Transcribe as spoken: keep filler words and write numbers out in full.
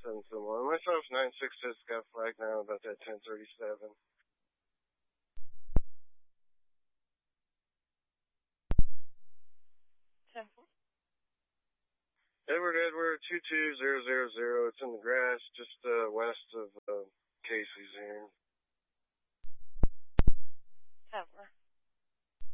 seven seven one. Myself, nine six six, got flagged now about that ten thirty-seven. Temple. Edward Edward two two zero zero zero. It's in the grass just uh, west